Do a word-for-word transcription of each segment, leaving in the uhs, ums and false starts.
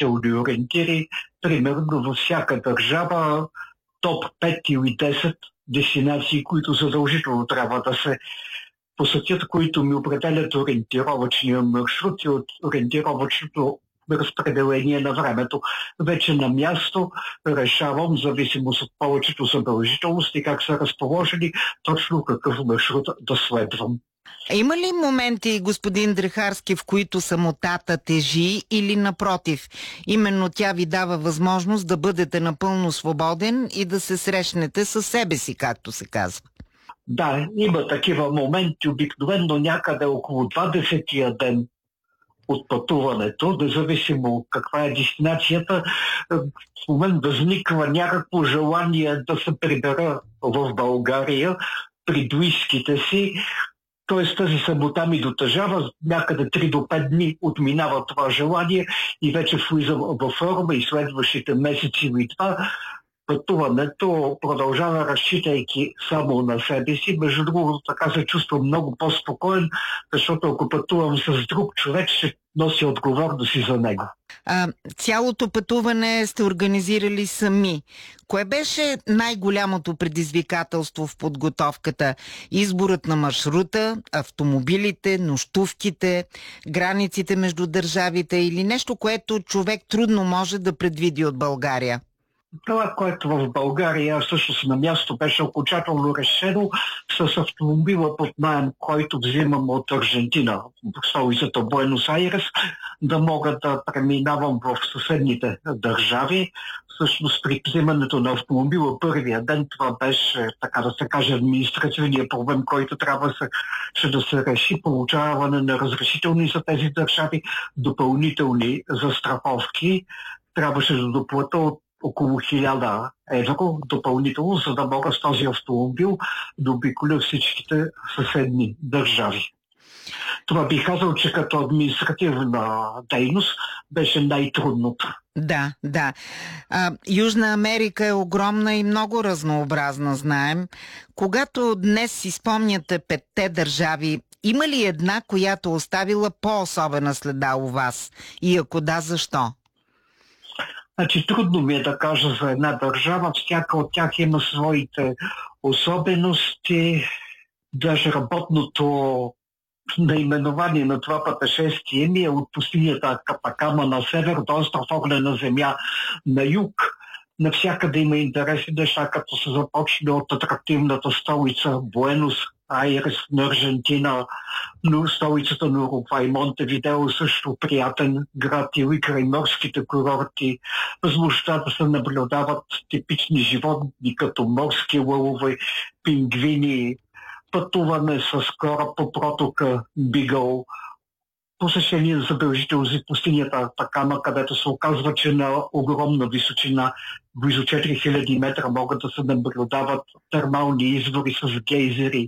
задължителни ориентири. Примерно във всяка държава топ пет или десет дестинации, които задължително трябва да се посетят, които ми определят ориентировъчния маршрут и от ориентировъчното разпределение на времето. Вече на място решавам, в зависимост от повечето задължителности, как са разположени, точно какъв маршрут да следвам. Има ли моменти, господин Дрехарски, в които самотата тежи или напротив? Именно тя ви дава възможност да бъдете напълно свободен и да се срещнете със себе си, както се казва. Да, има такива моменти, обикновено някъде около двадесетия ден от пътуването, независимо каква е дестинацията, в момент възниква някакво желание да се прибера в България при близките си. Т.е. тази самота ми дотъжава, някъде три до пет дни отминава това желание и вече влизам във форма и следващите месеци или това пътуването продължава, разчитайки само на себе си. Между другото, така се чувствам много по-спокоен, защото ако пътувам с друг човек, ще носи отговорност и за него. А, цялото пътуване сте организирали сами. Кое беше най-голямото предизвикателство в подготовката? Изборът на маршрута, автомобилите, нощувките, границите между държавите или нещо, което човек трудно може да предвиди от България? Това, което в България всъщност на място беше окончателно решено с автомобила под наем, който взимам от Аржентина, в столицата Буенос Айрес, да мога да преминавам в съседните държави. Всъщност при взимането на автомобила първия ден това беше, така да се каже, административният проблем, който трябва да се реши, получаване на разрешителни за тези държави, допълнителни застраховки. Трябваше да доплата от около хиляда евро допълнително, за да мога с този автомобил да обиколя всичките съседни държави. Това би казал, че като административна дейност беше най-трудното. Да, да. А, Южна Америка е огромна и много разнообразна, знаем. Когато днес си спомняте петте държави, има ли една, която оставила по-особена следа у вас? И ако да, защо? Значи трудно ми е да кажа за една държава, всяка от тях има своите особености, даже работното наименование на това пътешествие ми е от пустинята Капакама на север до остров Огнена земя на юг. Навсякъде има интересни неща, като се започне от атрактивната столица Буенос Айрес на Аржентина, но столицата на Уругвай, Монтевидео също приятен град, или крайморските курорти. Възможността да се наблюдават типични животни, като морски лъвове, пингвини, пътуване с кораб по протока Бигъл, посещение за задължително за пустинята Атакама, където се оказва, че на огромна височина, близо четири хиляди метра, могат да се наблюдават термални извори с гейзери,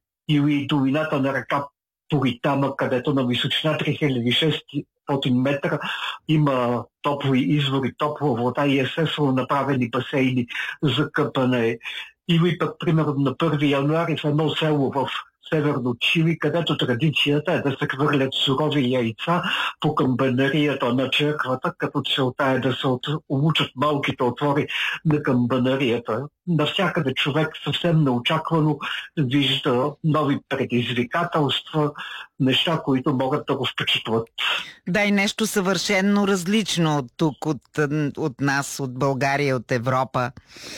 или долината на река Поритама, където на височина три хиляди и шестстотин метра има топли извори, топла вода и естествено направени басейни за къпане. Или пък, примерно, на първи януари в едно село в северно Чили, където традицията е да се хвърлят сурови яйца по камбанарията на черквата, като целта е да се улучат малките отвори на камбанарията. Навсякъде човек съвсем неочаквано вижда нови предизвикателства, неща, които могат да го впечатлят. Да, и нещо съвършенно различно от тук, от, от нас, от България, от Европа.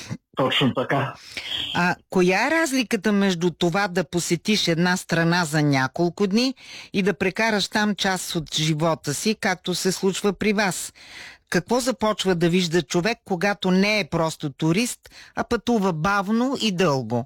Точно така. А коя е разликата между това да посетиш една страна за няколко дни и да прекараш там част от живота си, както се случва при вас? Какво започва да вижда човек, когато не е просто турист, а пътува бавно и дълго?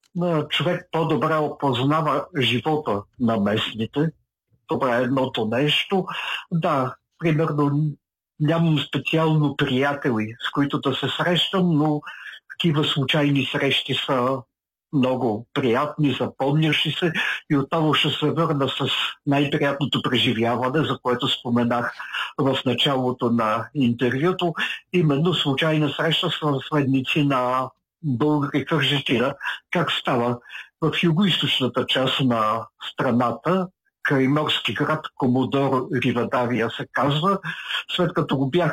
Човек по-добре опознава живота на местните. Това е едното нещо. Да, примерно нямам специално приятели, с които да се срещам, но такива случайни срещи са много приятни, запомнящи се и отново ще се върна с най-приятното преживяване, за което споменах в началото на интервюто. Именно случайна среща с наследници на българи в Аржентина. Как става? В югоизточната част на страната, крайморски град Комодоро Ривадавия се казва, след като го бях